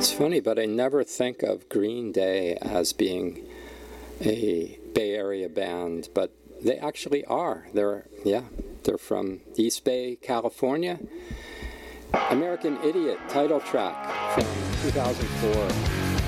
It's funny, but I never think of Green Day as being a Bay Area band, but they actually are. They're from East Bay, California. American Idiot title track from 2004.